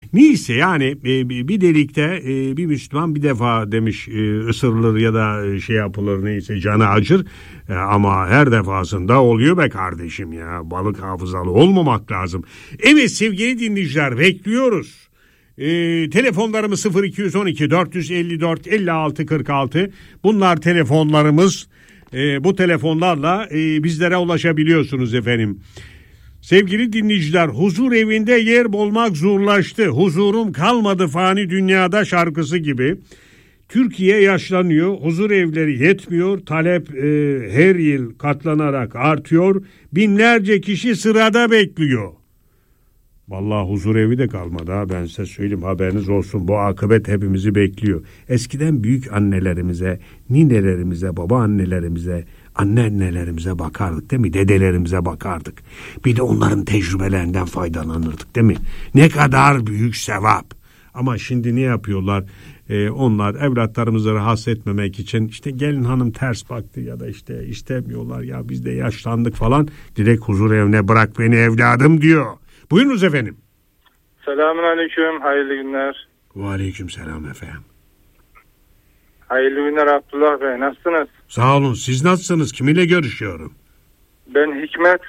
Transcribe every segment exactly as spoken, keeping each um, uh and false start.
Neyse yani e, bir delikte e, bir Müslüman bir defa demiş e, ısırılır ya da şey yapılır, neyse canı acır e, ama her defasında oluyor be kardeşim ya, balık hafızalı olmamak lazım. Evet sevgili dinleyiciler, bekliyoruz. E, telefonlarımız sıfır iki on iki dört yüz elli dört elli altı kırk altı, bunlar telefonlarımız. E, bu telefonlarla e, bizlere ulaşabiliyorsunuz efendim. Sevgili dinleyiciler, huzur evinde yer bulmak zorlaştı. Huzurum kalmadı fani dünyada şarkısı gibi. Türkiye yaşlanıyor, huzur evleri yetmiyor, talep e, her yıl katlanarak artıyor. Binlerce kişi sırada bekliyor. Vallahi huzur evi de kalmadı ha, ben size söyleyeyim, haberiniz olsun, bu akıbet hepimizi bekliyor. Eskiden büyük annelerimize, ninelerimize, baba annelerimize, anneannelerimize bakardık değil mi? Dedelerimize bakardık. Bir de onların tecrübelerinden faydalanırdık değil mi? Ne kadar büyük sevap. Ama şimdi ne yapıyorlar? Ee, onlar evlatlarımızı rahatsız etmemek için işte gelin hanım ters baktı ya da işte istemiyorlar ya, biz de yaşlandık falan. Direkt huzur evine bırak beni evladım diyor. Buyurunuz efendim. Selamun aleyküm, hayırlı günler. Ve aleyküm selam efendim. Hayırlı günler Abdullah Bey, nasılsınız? Sağ olun, siz nasılsınız? Kiminle görüşüyorum? Ben Hikmet.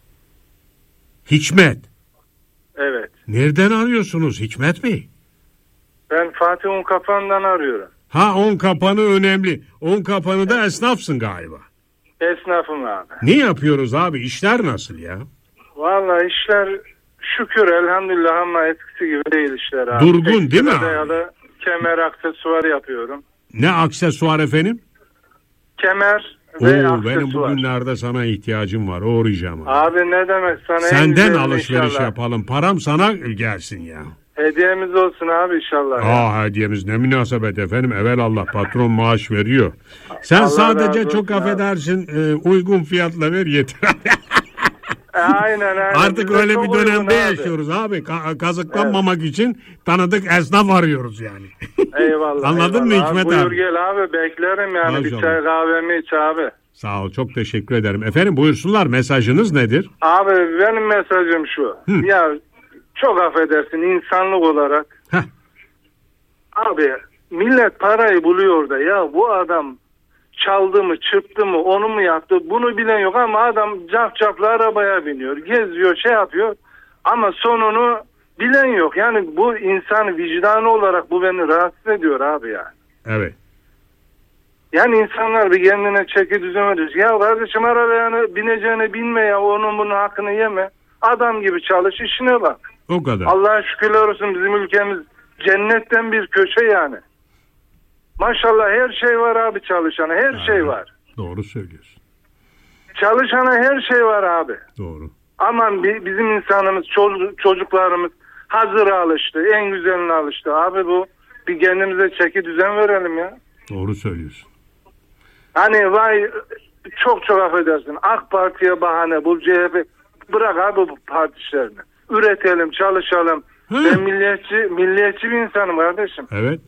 Hikmet? Evet. Nereden arıyorsunuz Hikmet Bey? Ben Fatih Unkapan'dan arıyorum. Ha, on kapanı önemli. On kapanı da esnafsın galiba. Esnafım abi. Ne yapıyoruz abi? İşler nasıl ya? Vallahi işler şükür elhamdülillah ama eskisi gibi değil işler abi. Durgun Tek değil mi dayalı abi? Kemer aksesuar yapıyorum. Ne aksesuar efendim? Kemer Oo, ve aksesuar. benim bugünlerde sana ihtiyacım var. Uğrayacağım abi. Abi ne demek sana. Senden alışveriş inşallah yapalım. Param sana gelsin ya. Hediyemiz olsun abi inşallah. Aa, hediyemiz ne münasebet efendim. Evelallah patron maaş veriyor. Sen Allah sadece çok affedersin e, uygun fiyatla ver yeter. Aynen aynen. Artık Bize öyle bir dönemde abi. yaşıyoruz abi. Ka- kazıklanmamak evet. için tanıdık esnaf arıyoruz yani. Eyvallah. Anladın eyvallah. mı Hikmet Buyur abi? Buyur gel abi, beklerim yani. Maşallah. Bir çay kahvemi iç abi. Sağ ol, çok teşekkür ederim. Efendim buyursunlar, mesajınız nedir? Abi benim mesajım şu. Hı. Ya çok affedersin insanlık olarak. Heh. Abi millet parayı buluyor da ya bu adam çaldı mı, çırptı mı, onu mu yaptı, bunu bilen yok ama adam cafcaflı arabaya biniyor, geziyor, şey yapıyor ama sonunu bilen yok. Yani bu insan vicdanı olarak bu beni rahatsız ediyor abi yani. Evet. Yani insanlar bir kendine çeki düzen veriyor. Ya kardeşim arabaya bineceğine binme ya, onun bunun hakkını yeme. Adam gibi çalış, işine bak. O kadar. Allah'a şükürler olsun, bizim ülkemiz cennetten bir köşe yani. Maşallah her şey var abi çalışana, her Ha, şey var. Doğru söylüyorsun. Çalışana her şey var abi. Doğru. Aman bizim insanımız, çocuklarımız hazıra alıştı, en güzeline alıştı. Abi bu bir kendimize çeki düzen verelim ya. Doğru söylüyorsun. Hani vay çok çok affedersin, AK Parti'ye bahane bul, C H P bırak abi bu parti işlerini. Üretelim, çalışalım. Hı. Ben milliyetçi, milliyetçi bir insanım kardeşim. Evet.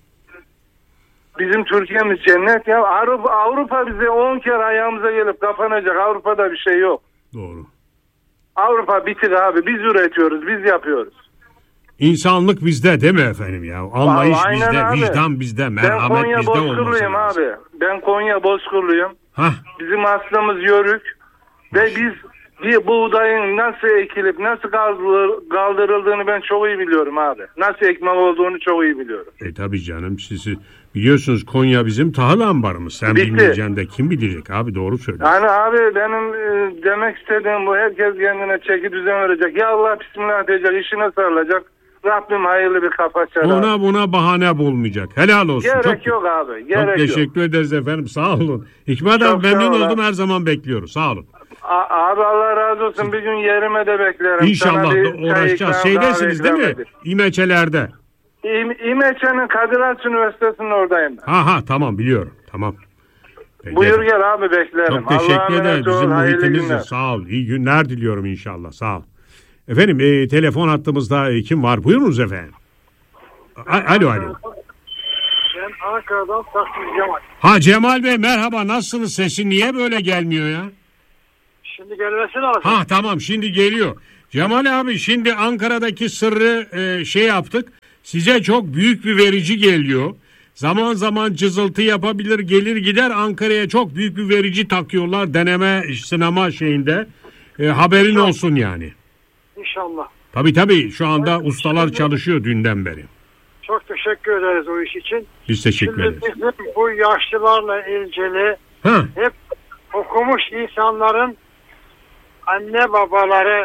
Bizim Türkiye'miz cennet ya. Avrupa, Avrupa bize on kere ayağımıza gelip kapanacak. Avrupa'da bir şey yok. Doğru. Avrupa bitik abi. Biz üretiyoruz, biz yapıyoruz. İnsanlık bizde değil mi efendim ya? Anlayış Aynen bizde, abi. vicdan bizde, Ben merhamet Konya bizde olması Bozkırlıyım lazım. abi. Ben Konya Bozkırlıyım. Hah. Bizim aslımız Yörük. Ve biz bir buğdayın nasıl ekilip nasıl kaldırıldığını ben çok iyi biliyorum abi. Nasıl ekmek olduğunu çok iyi biliyorum. E tabi canım, sizi biliyorsunuz Konya bizim tahıl ambarımız. Sen Bitti. bilmeyeceksin de kim bilecek abi, doğru söylüyorsun. Yani abi benim e, demek istediğim bu, herkes kendine çeki düzen verecek. Ya Allah bismillah diyecek, işine sarılacak. Rabbim hayırlı bir kapı açar. Ona abi. Buna bahane bulmayacak. Helal olsun. Gerek çok, yok abi. Gerek çok teşekkür yok. ederiz efendim, sağ olun. Hikmet Çok abi memnun sağ ol oldum, abi. her zaman bekliyoruz, sağ olun. A- abi Allah razı olsun, bir gün yerime de beklerim. İnşallah uğraşacağız. Şeydesiniz değil mi? İmeçelerde. İm- İmeçe'nin Kadir Has Üniversitesi'nin oradayım ben. Ha ha tamam, biliyorum. Tamam. Peki. Buyur gel abi, beklerim. Çok teşekkür Allah'a ederim. emanet ol, Bizim hayırlı muhitimizdir. günler. Sağ ol. İyi günler diliyorum inşallah. Sağ ol. Efendim e, telefon hattımızda e, kim var? Buyurunuz efendim. A- alo alo. Ben Ankara'dan Taksim Cemal. Ha Cemal Bey merhaba, nasılsınız? Sesin niye böyle gelmiyor ya? Şimdi gelmesi lazım. Ha tamam, şimdi geliyor. Cemal abi, şimdi Ankara'daki sırrı e, şey yaptık. size çok büyük bir verici geliyor. Zaman zaman cızıltı yapabilir, gelir gider. Ankara'ya çok büyük bir verici takıyorlar deneme sinema şeyinde. E, haberin İnşallah. olsun yani. İnşallah. Tabii tabii şu anda Evet, ustalar şimdi, çalışıyor dünden beri. Çok teşekkür ederiz o iş için. Biz teşekkür Şimdi ederiz. bizim bu yaşlılarla ilgili Ha. hep okumuş insanların anne babaları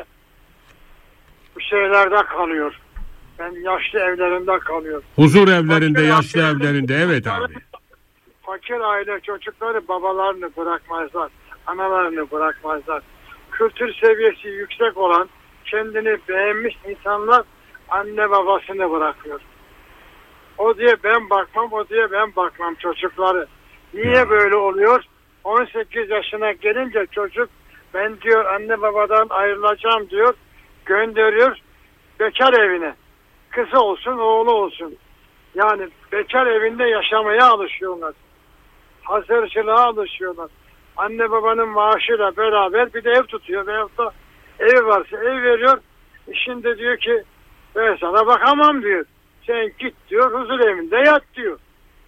bu şeylerde kalıyor. Ben yaşlı evlerinde kalıyor. Huzur evlerinde, Fakir yaşlı aile- evlerinde, evet abi. Fakir aile çocukları babalarını bırakmazlar. Analarını bırakmazlar. Kültür seviyesi yüksek olan, kendini beğenmiş insanlar anne babasını bırakıyor. O diye ben bakmam, o diye ben bakmam çocukları. Niye Ya. böyle oluyor? on sekiz yaşına gelince çocuk ben diyor anne babadan ayrılacağım diyor. Gönderiyor bekar evine. Kızı olsun, oğlu olsun. Yani bekar evinde yaşamaya alışıyorlar. Hazırcılığa alışıyorlar. Anne babanın maaşıyla beraber bir de ev tutuyor. Veyahut da evi varsa ev veriyor. Şimdi diyor ki ben sana bakamam diyor. Sen git diyor, huzur evinde yat diyor.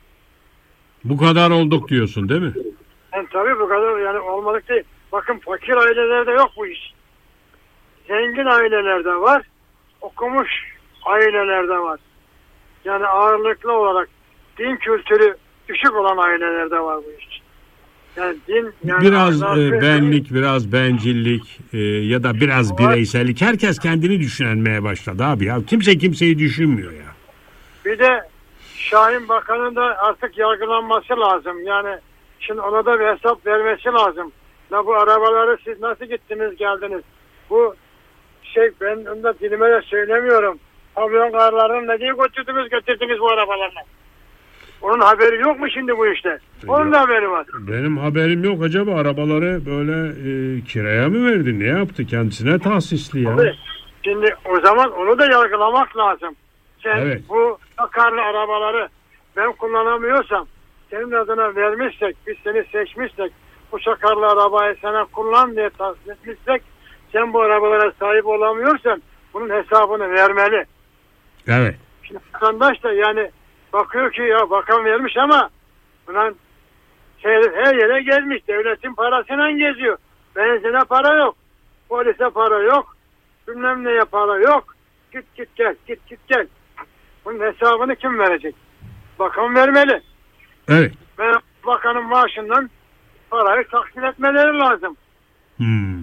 Bu kadar olduk diyorsun değil mi? Yani tabii bu kadar yani olmalık değil. Bakın fakir ailelerde yok bu iş. Zengin ailelerde var. Okumuş ailelerde var. Yani ağırlıklı olarak din kültürü düşük olan ailelerde var bu iş. Yani din yani Biraz ahlakı- e, benlik, biraz bencillik e, ya da biraz Var. bireysellik. Herkes kendini düşünmeye başladı abi ya. Kimse kimseyi düşünmüyor ya. Bir de Şahin Bakan'ın da artık yargılanması lazım. Yani şimdi ona da bir hesap vermesi lazım. La bu arabaları siz nasıl gittiniz geldiniz? Bu şey ben onu da dilime de söylemiyorum. Pavyon karlarını ne diye götürdünüz götürdünüz bu arabalarla? Onun haberi yok mu şimdi bu işte? Onun da haberi var. Benim haberim yok. Acaba arabaları böyle e, kiraya mı verdi? Ne yaptı? Kendisine tahsisli ya. Tabii. Şimdi o zaman onu da yargılamak lazım. Sen Evet. bu sakarlı arabaları ben kullanamıyorsam senin adına vermişsek, biz seni seçmişsek, bu sakarlı arabayı sana kullan diye tahsis etmişsek, sen bu arabalara sahip olamıyorsan bunun hesabını vermeli. Evet. Şimdi vatandaş da yani bakıyor ki ya bakan vermiş ama ulan şey, her yere gelmiş. Devletin parasıyla geziyor. Benzine para yok. Polise para yok. Bilmem neye para yok. Git git gel. Git git gel. Bunun hesabını kim verecek? Bakan vermeli. Evet. Ve bakanın maaşından parayı taksit etmeleri lazım. Hmm.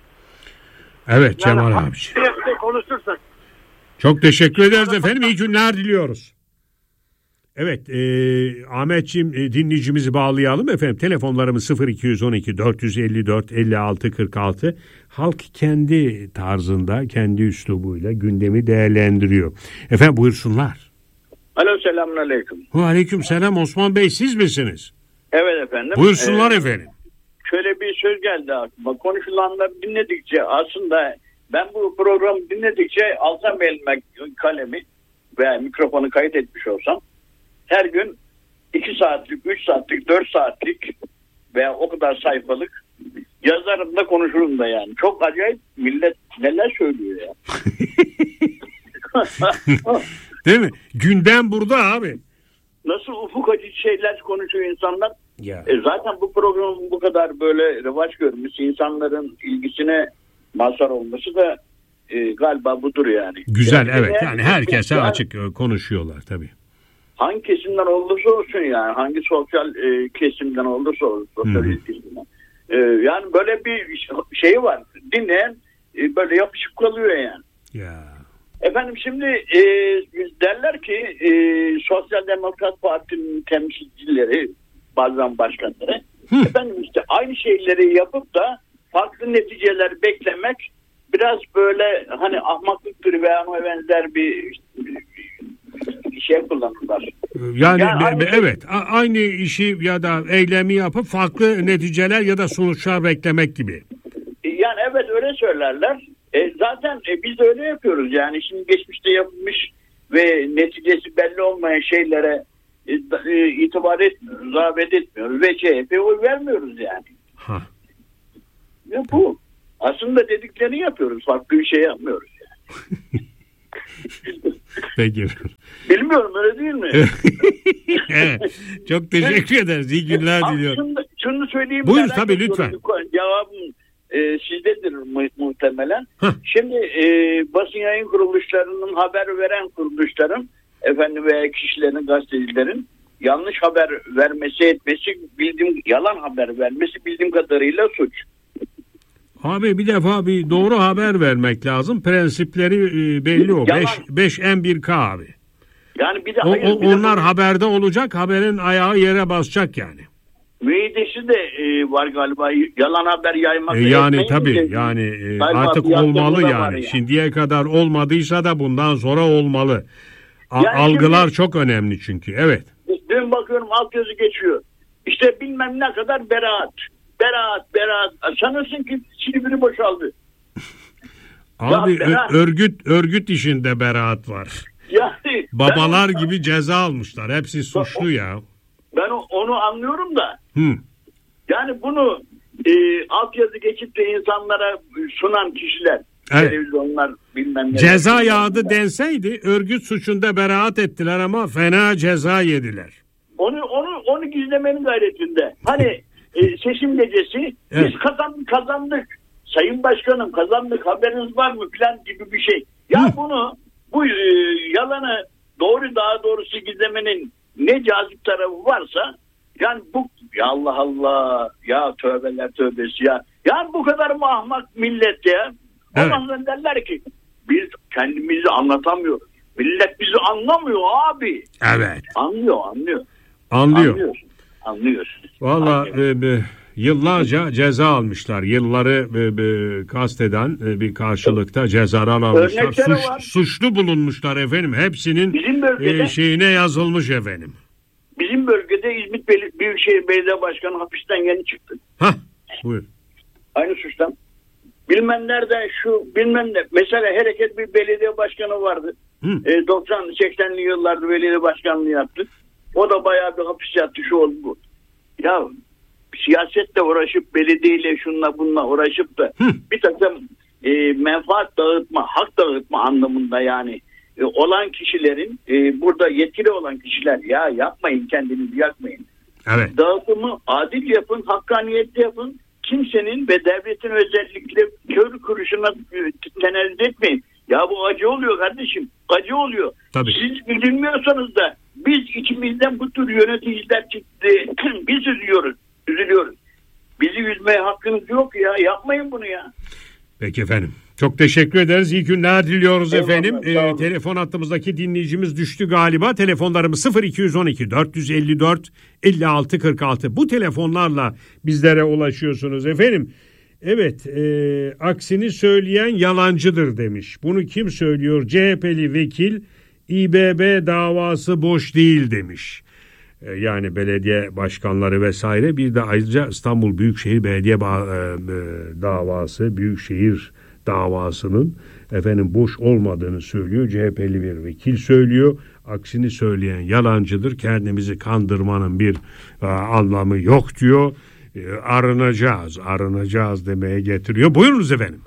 Evet Cemal Yani abiciğim. hakkıyla konuşursak. Çok teşekkür ederiz efendim. İyi günler diliyoruz. Evet e, Ahmetciğim e, dinleyicimizi bağlayalım efendim. Telefonlarımız sıfır iki on iki dört yüz elli dört elli altı kırk altı. Halk kendi tarzında, kendi üslubuyla gündemi değerlendiriyor. Efendim buyursunlar. Alo, selamun aleyküm. Aleyküm selam Osman Bey, siz misiniz? Evet efendim. Buyursunlar Ee, efendim. Şöyle bir söz geldi aklıma. Konuşulanları dinledikçe aslında ben bu programı dinledikçe alsam elime kalemi veya mikrofonu kayıt etmiş olsam her gün iki saatlik, üç saatlik, dört saatlik veya o kadar sayfalık yazarım da konuşurum da yani. Çok acayip millet neler söylüyor ya. Değil mi? Gündem burada abi. Nasıl ufuk açıcı şeyler konuşuyor insanlar. Ya. E zaten bu programın bu kadar böyle revaç görmesi, insanların ilgisine mazhar olması da e, galiba budur yani. Güzel Yani evet eğer- yani herkese yani açık e, konuşuyorlar tabii. hangi kesimden olursa olsun yani hangi sosyal e, kesimden olursa olsun sosyal kesimden. E, yani böyle bir şey var. Dinleyen e, böyle yapışıp kalıyor yani. Ya. Efendim şimdi e, derler ki e, Sosyal Demokrat Parti'nin temsilcileri bazen başkanları Hı. efendim işte aynı şeyleri yapıp da farklı neticeler beklemek biraz böyle hani ahmaklıktır veya ona benzer bir şey kullanırlar. Yani, Yani be- aynı be- şey- evet a- aynı işi ya da eylemi yapıp farklı neticeler ya da sonuçlar beklemek gibi. Yani evet öyle söylerler. E, zaten e, biz de öyle yapıyoruz yani şimdi geçmişte yapılmış ve neticesi belli olmayan şeylere e, e, itibar etmiyoruz, rağbet etmiyoruz ve C H P'ye oy vermiyoruz yani. Ha. Ya bu. Aslında dediklerini yapıyoruz. Farklı bir şey yapmıyoruz yani. Peki. Bilmiyorum, öyle değil mi? Evet. Çok teşekkür ederiz. İyi günler Abi diliyorum. Şunu, şunu söyleyeyim. Buyur merak tabii, ediyorum. lütfen. Cevabım e, sizdedir mu- muhtemelen. Heh. Şimdi e, basın yayın kuruluşlarının, haber veren kuruluşların, efendim veya kişilerin, gazetecilerin yanlış haber vermesi etmesi, bildiğim yalan haber vermesi bildiğim kadarıyla suç. Abi bir defa bir doğru haber vermek lazım. Prensipleri e, belli o. Yalan. beş M bir K abi. Yani bir de O, hayır, o- bir de onlar bu- haberde olacak. Haberin ayağı yere basacak yani. müeyyidesi de e, var galiba, yalan haber yaymak. E, yani tabii yani e, Galiba artık bir yaptırımı olmalı da var yani. ya. Şimdiye kadar olmadıysa da bundan sonra olmalı. A- Yani algılar şimdi- çok önemli çünkü. Evet. Dün bakıyorum altyazı geçiyor. İşte bilmem ne kadar beraat. Beraat, beraat. Sanırsın ki Silivri boşaldı. Abi Ya beraat- ö- örgüt örgüt işinde beraat var. Yani Babalar ben, gibi ceza almışlar. Hepsi suçlu ya. ben o- onu anlıyorum da. Hı. Yani bunu e, altyazı geçip de insanlara sunan kişiler, Evet. televizyonlar bilmem ne. Ceza yağdı denseydi örgüt suçunda beraat ettiler ama fena ceza yediler. Onu onu onu gizlemenin gayretinde. Hani e, seçim gecesi Evet. biz kazandık kazandık. Sayın Başkanım kazandık, haberiniz var mı falan gibi bir şey. Ya Hı. bunu bu e, yalanı doğru, daha doğrusu gizlemenin ne cazip tarafı varsa, yani bu ya Allah Allah ya, tövbeler tövbesi ya. Yani bu kadar mı ahmak millet ya? Evet. Ondan derler ki biz kendimizi anlatamıyoruz. Millet bizi anlamıyor abi. Evet. Anlıyor anlıyor. Anlıyor. Anlıyor. Anlıyor. Valla Anlıyor. e, e, yıllarca ceza almışlar. Yılları e, e, kasteden e, bir karşılıkta cezalar almışlar. Örnekleri Suç, var. suçlu bulunmuşlar efendim. Hepsinin Bizim bölgede- e, şeyine yazılmış efendim. Bizim bölgede İzmit Bel- Büyükşehir Belediye Başkanı hapisten yeni çıktı. Hah, buyur. Aynı suçtan. Bilmem nerede şu bilmem ne. Mesela Hareket bir belediye başkanı vardı. Hı. E, doksan seksenli yıllarda belediye başkanlığı yaptı. O da bayağı bir hapis yattı, şu oldu bu. Ya siyasetle uğraşıp, belediyeyle şunla bununla uğraşıp da Hı. bir takım e, menfaat dağıtma, hak dağıtma anlamında yani e, olan kişilerin, e, burada yetkili olan kişiler, ya yapmayın, kendinizi yakmayın. Evet. Dağıtımı adil yapın, hakkaniyetli yapın. Kimsenin ve devletin özellikle kör kuruşuna tenezzül etmeyin. Ya bu acı oluyor kardeşim. Acı oluyor. Tabii. Siz üzülmüyorsanız da biz içimizden bu tür yöneticiler çıktı. Biz üzülüyoruz. Üzülüyoruz. Bizi üzmeye hakkınız yok ya. Yapmayın bunu ya. Peki efendim. Çok teşekkür ederiz. İyi günler diliyoruz Eyvallah, efendim. sağ Ee, olun. telefon hattımızdaki dinleyicimiz düştü galiba. Telefonlarımız sıfır iki on iki dört yüz elli dört elli altı kırk altı. Bu telefonlarla bizlere ulaşıyorsunuz efendim. Evet, e, aksini söyleyen yalancıdır demiş. Bunu kim söylüyor? C H P'li vekil, İBB davası boş değil demiş. E, yani belediye başkanları vesaire. Bir de ayrıca İstanbul Büyükşehir Belediye ba- e, davası, Büyükşehir davasının efendim boş olmadığını söylüyor. C H P'li bir vekil söylüyor. Aksini söyleyen yalancıdır. Kendimizi kandırmanın bir e, anlamı yok diyor. E, arınacağız, arınacağız demeye getiriyor. Buyurunuz efendim.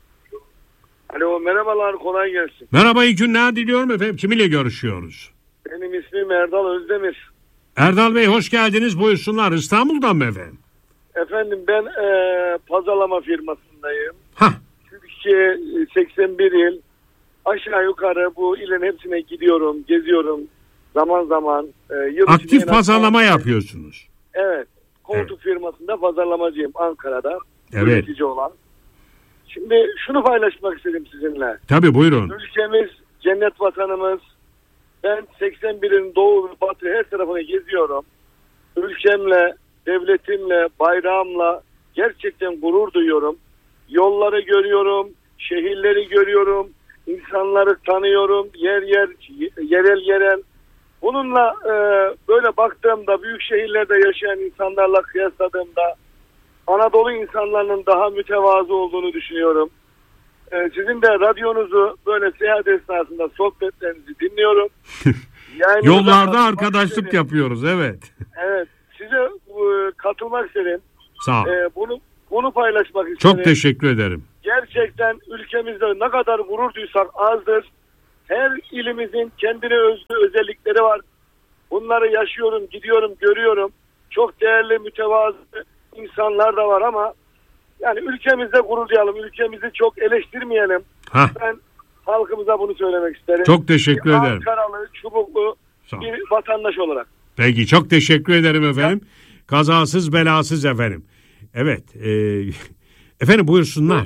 Alo, merhabalar, kolay gelsin. Merhaba, iyi günler diliyorum efendim. Kiminle görüşüyoruz? Benim ismim Erdal Özdemir. Erdal Bey hoş geldiniz. Buyursunlar. İstanbul'dan mı efendim? Efendim ben e, pazarlama firmasındayım. Hah. Türkiye seksen bir il, aşağı yukarı bu ilin hepsine gidiyorum, geziyorum. Zaman zaman. E, yıl Aktif içinde en az- pazarlama yapıyorsunuz. Evet. Koltuk firmasında pazarlamacıyım Ankara'da. Evet. Üretici olan. Şimdi şunu paylaşmak istedim sizinle. Tabii buyurun. Ülkemiz cennet vatanımız. Ben seksen birin doğu ve batı her tarafını geziyorum. Ülkemle, devletimle, bayrağımla gerçekten gurur duyuyorum. Yolları görüyorum, şehirleri görüyorum, insanları tanıyorum, yer yer, yerel yerel. Bununla e, böyle baktığımda, büyük şehirlerde yaşayan insanlarla kıyasladığımda Anadolu insanlarının daha mütevazı olduğunu düşünüyorum. E, sizin de radyonuzu böyle seyahat esnasında sohbetlerinizi dinliyorum. Yani Yollarda arkadaşlık yapıyoruz, evet. Evet, size e, katılmak isterim. Sağ ol. E, bunu bunu paylaşmak isterim. Çok teşekkür ederim. Gerçekten ülkemizde ne kadar gurur duysak azdır. Her ilimizin kendine özgü özellikleri var. Bunları yaşıyorum, gidiyorum, görüyorum. Çok değerli, mütevazı insanlar da var ama yani ülkemizde gururlayalım, ülkemizi çok eleştirmeyelim. Hah. Ben halkımıza bunu söylemek isterim. Çok teşekkür bir ederim. Ankaralı, çubuklu bir vatandaş olarak. Peki, çok teşekkür ederim efendim. Kazasız belasız efendim. Evet. E, efendim buyursunlar.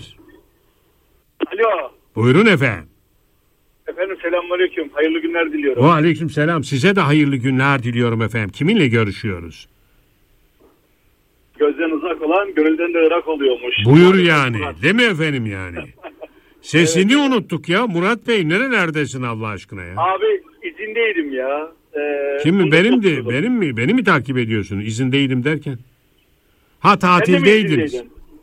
Alo. Buyurun efendim. Efendim selamünaleyküm. Hayırlı günler diliyorum. O aleyküm selam. Size de hayırlı günler diliyorum efendim. Kiminle görüşüyoruz? Gözden uzak olan gönülden de ırak oluyormuş. Buyur yani. Değil mi efendim yani? Sesini evet. unuttuk ya. Murat Bey nerelerdesin Allah aşkına ya? Abi izindeydim ya. Ee, Kim mi? Benim de. Benim mi? Beni mi takip ediyorsun? İzindeydim derken? Ha, tatildeydiniz.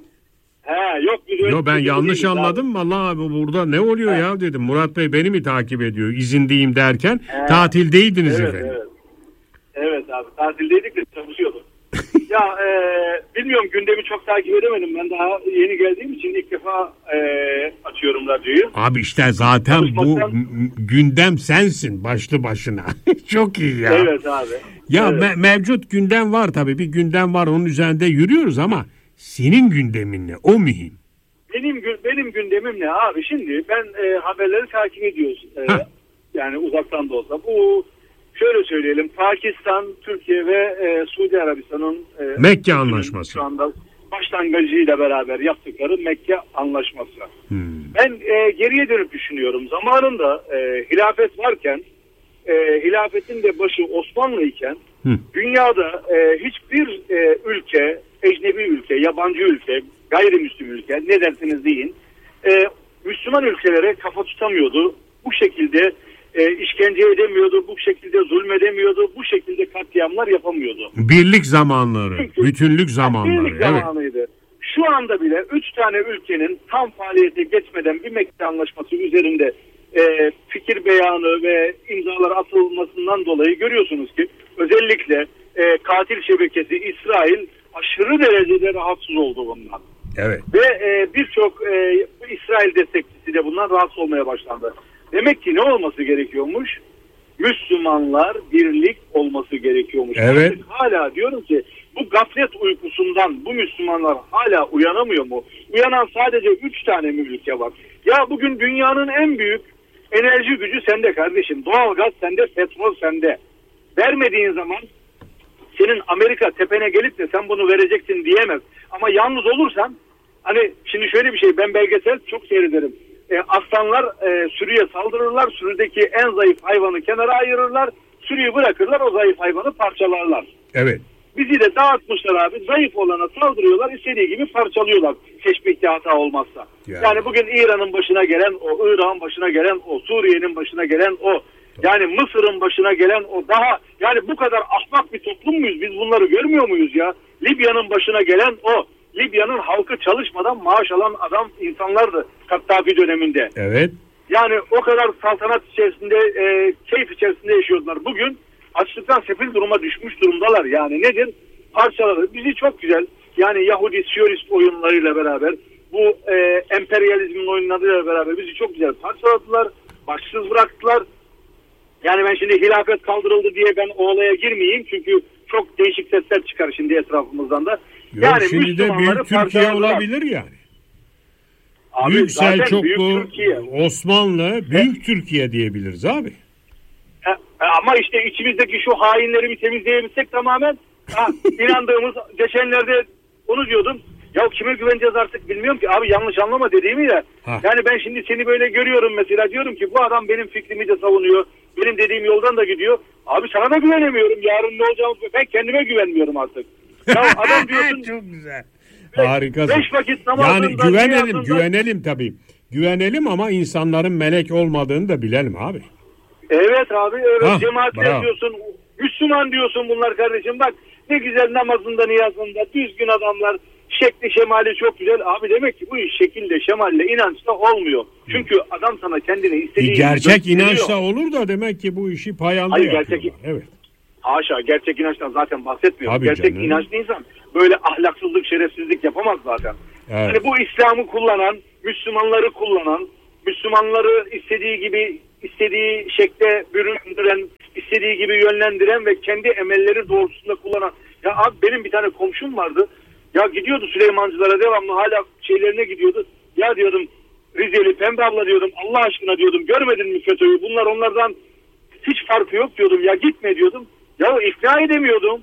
Ha, yok. Yo, ben yanlış anladım. Vallahi burada ne oluyor ha. ya dedim. Murat Bey beni mi takip ediyor? İzindeyim derken ha. tatildeydiniz evet, efendim. Evet. Evet abi, tatildeydik de çalışıyorduk. ya e, bilmiyorum, gündemi çok takip edemedim. Ben daha yeni geldiğim için ilk defa e, açıyorum radyoyu. Abi işte zaten Çalışmaktan... bu gündem sensin başlı başına. Çok iyi ya. Evet abi. Ya evet. Me- mevcut gündem var tabii. Bir gündem var, onun üzerinde yürüyoruz ama senin gündemin ne? O mühim. Benim benim gündemim ne abi? Şimdi ben e, haberleri takip ediyoruz. E, yani uzaktan da olsa. Bu şöyle söyleyelim. Pakistan, Türkiye ve e, Suudi Arabistan'ın e, Mekke Anlaşması. Şu anda başlangıcıyla beraber yaptıkları Mekke Anlaşması. Hmm. Ben e, geriye dönüp düşünüyorum. Zamanında e, hilafet varken, e, hilafetin de başı Osmanlı iken hmm. dünyada e, hiçbir e, ülke, ecnebi ülke, yabancı ülke, gayrimüslim ülke, ne dersiniz deyin, e, Müslüman ülkelere kafa tutamıyordu. Bu şekilde e, işkence edemiyordu, bu şekilde zulmedemiyordu, bu şekilde katliamlar yapamıyordu. Birlik zamanları, Çünkü, bütünlük zamanları. Birlik zamanıydı. Evet. Şu anda bile üç tane ülkenin tam faaliyete geçmeden bir Mekke Anlaşması üzerinde e, fikir beyanı ve imzalar atılmasından dolayı görüyorsunuz ki özellikle e, katil şebekesi İsrail aşırı derecede rahatsız oldu bundan. Evet. Ve e, birçok e, İsrail destekçisi de bundan rahatsız olmaya başlandı. Demek ki ne olması gerekiyormuş? Müslümanlar birlik olması gerekiyormuş. Evet. Artık hala diyorum ki bu gaflet uykusundan bu Müslümanlar hala uyanamıyor mu? Uyanan sadece üç tane mi ülke var? Ya bugün dünyanın en büyük enerji gücü sende kardeşim. Doğalgaz sende, petrol sende. Vermediğin zaman senin Amerika tepene gelip de sen bunu vereceksin diyemez. Ama yalnız olursan, hani şimdi şöyle bir şey, ben belgesel çok seyrederim. E, aslanlar e, sürüye saldırırlar, sürüdeki en zayıf hayvanı kenara ayırırlar, sürüyü bırakırlar, o zayıf hayvanı parçalarlar. Evet. Bizi de dağıtmışlar abi, zayıf olana saldırıyorlar, istediği gibi parçalıyorlar teşbihte hata olmazsa. Yani, yani bugün İran'ın başına gelen o, Irak'ın başına gelen o, Suriye'nin başına gelen o, yani Mısır'ın başına gelen o, daha yani bu kadar ahmak bir toplum muyuz? Biz bunları görmüyor muyuz ya? Libya'nın başına gelen o. Libya'nın halkı çalışmadan maaş alan adam insanlardı Kaddafi döneminde. Evet. Yani o kadar saltanat içerisinde, e, keyif içerisinde yaşıyordular. Bugün açlıktan sefil duruma düşmüş durumdalar. Yani nedir? Parçaladı. Bizi çok güzel, yani Yahudi Siyonist oyunlarıyla beraber, bu e, emperyalizmin oyunlarıyla beraber bizi çok güzel parçaladılar. Başsız bıraktılar. Yani ben şimdi hilafet kaldırıldı diye ben o olaya girmeyeyim. Çünkü çok değişik sesler çıkar şimdi etrafımızdan da. Yok, yani şimdi de büyük Türkiye olabilir yani. Abi, büyük Selçuklu, büyük Türkiye. Osmanlı, büyük evet. Türkiye diyebiliriz abi. E, ama işte içimizdeki şu hainleri bir temizleyebilsek tamamen. Ha, inandığımız, geçenlerde onu diyordum. Ya kime güveneceğiz artık bilmiyorum ki. Abi yanlış anlama dediğimi de. Ha. Yani ben şimdi seni böyle görüyorum mesela, diyorum ki bu adam benim fikrimi de savunuyor. Benim dediğim yoldan da gidiyor. Abi sana da güvenemiyorum. Yarın ne olacağını ben kendime güvenmiyorum artık. Ya adam diyorsun. Çok güzel. Harikasın. Beş vakit namazında. Yani güvenelim, güvenelim tabii. Güvenelim ama insanların melek olmadığını da bilelim abi. Evet abi, evet. Ha, cemaatler diyorsun. Müslüman diyorsun bunlar kardeşim. Bak ne güzel namazında, niyazında düzgün adamlar. Şekli şemali çok güzel. Abi demek ki bu iş şekilde, şemalle, inançla olmuyor. Çünkü adam sana kendini istediği... Gerçek inançla olur da demek ki bu işi payanda Hayır, yapıyorlar. Gerçek... Evet. Haşa, gerçek inançtan zaten bahsetmiyorum. Tabii gerçek canım. inançlı insan böyle ahlaksızlık, şerefsizlik yapamaz zaten. Evet. Yani bu İslam'ı kullanan, Müslümanları kullanan, Müslümanları istediği gibi istediği şekle büründüren, istediği gibi yönlendiren ve kendi emelleri doğrultusunda kullanan. Ya abi benim bir tane komşum vardı. Ya gidiyordu Süleymancılara devamlı, hala şeylerine gidiyordu. Ya diyordum Rizeli Pembe abla diyordum, Allah aşkına diyordum, görmedin mi FETÖ'yü? Bunlar onlardan hiç farkı yok diyordum. Ya gitme diyordum. Ya ikna edemiyordum.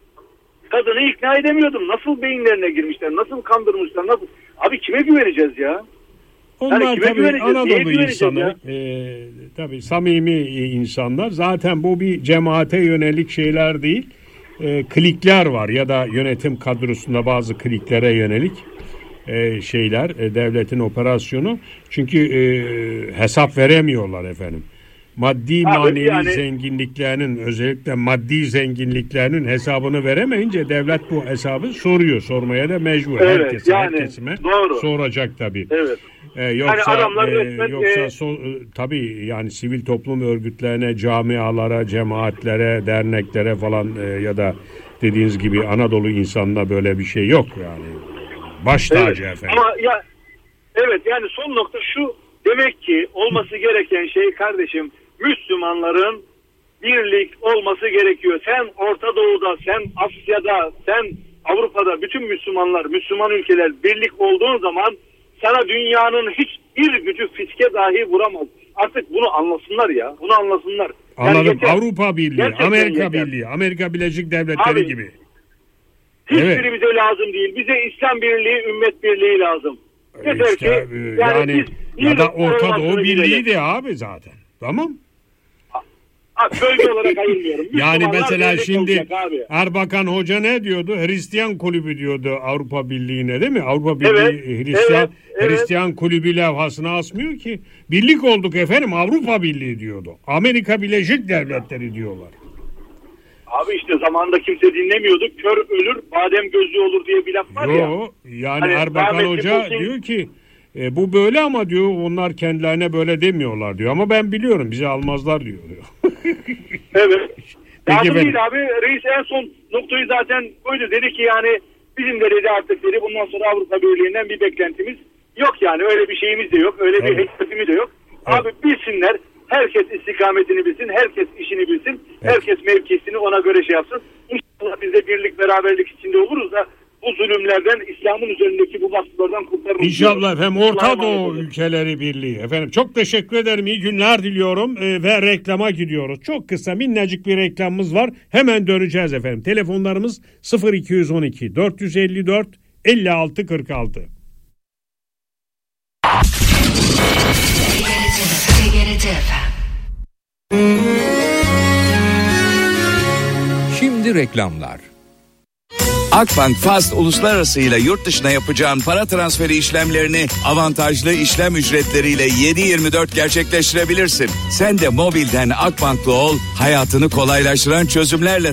Kadını ikna edemiyordum. Nasıl beyinlerine girmişler, nasıl kandırmışlar, nasıl? Abi kime güveneceğiz ya? Onlar yani tabii Anadolu insanı, e, tabii samimi insanlar. Zaten bu bir cemaate yönelik şeyler değil. E, klikler var ya da yönetim kadrosunda bazı kliklere yönelik e, şeyler, e, devletin operasyonu. Çünkü e, hesap veremiyorlar efendim. Maddi Abi, manevi yani... zenginliklerinin, özellikle maddi zenginliklerinin hesabını veremeyince devlet bu hesabı soruyor. Sormaya da mecbur. Evet, Herkese, yani, her kesime doğru. soracak tabii. Evet. Ee, yoksa yani adamlar e, resmen, yoksa e... so, tabii yani sivil toplum örgütlerine, camialara, cemaatlere, derneklere falan e, ya da dediğiniz gibi Anadolu insanına böyle bir şey yok yani. Baş tacı evet. efendim. Ama ya evet, yani son nokta şu, demek ki olması gereken şey kardeşim, Müslümanların birlik olması gerekiyor. Sen Orta Doğu'da, sen Asya'da, sen Avrupa'da, bütün Müslümanlar, Müslüman ülkeler birlik olduğun zaman sana dünyanın hiçbir gücü fiske dahi vuramaz. Artık bunu anlasınlar ya. Bunu anlasınlar. Anladım. Yani yeter. Avrupa Birliği, Gerçekten Amerika yeter. Birliği, Amerika Birleşik Devletleri Abi, gibi. Hiçbiri Evet. bize lazım değil. Bize İslam Birliği, Ümmet Birliği lazım. Yeter İşte, ki yani, yani biz ya da Orta Doğu Birliği gidelim. de abi zaten. Tamam. Abi, bölge olarak ayırmıyorum. Yani Müslümanlar mesela birlik şimdi olacak abi. Erbakan Hoca ne diyordu? Hristiyan kulübü diyordu Avrupa Birliği'ne, değil mi? Avrupa Birliği Evet, Hristiyan evet, evet. Hristiyan kulübü levhasını asmıyor ki. Birlik olduk efendim, Avrupa Birliği diyordu. Amerika Birleşik Devletleri diyorlar. Abi işte zamanında kimse dinlemiyordu. Kör ölür, badem gözlü olur diye bir laf var Yo, ya. yani Hani Erbakan Hoca Putin... diyor ki e, bu böyle ama diyor onlar kendilerine böyle demiyorlar diyor. Ama ben biliyorum bizi almazlar diyor. Evet. Peki Lazım benim. değil abi. Reis en son noktayı zaten koydu. Dedi ki yani bizim de dedi artık dedi bundan sonra Avrupa Birliği'nden bir beklentimiz yok yani. Öyle bir şeyimiz de yok. Öyle bir Evet. hedefimiz de yok. Evet. Abi bilsinler. Herkes istikametini bilsin. Herkes işini bilsin. Evet. Herkes mevkisini ona göre şey yapsın. İnşallah biz de birlik beraberlik içinde oluruz da bu zulümlerden, İslam'ın üzerindeki bu baskılardan kurtarırız. İnşallah efendim, Orta Allah'a Doğu emanet olun. ülkeleri birliği. Efendim çok teşekkür ederim. İyi günler diliyorum ee, ve reklama gidiyoruz. Çok kısa minnacık bir reklamımız var. Hemen döneceğiz efendim. Telefonlarımız sıfır iki on iki dört yüz elli dört elli altı kırk altı. Şimdi reklamlar. Akbank Fast Uluslararası ile yurt dışına yapacağın para transferi işlemlerini avantajlı işlem ücretleriyle yedi yirmi dört gerçekleştirebilirsin. Sen de mobilden Akbank'lı ol, hayatını kolaylaştıran çözümlerle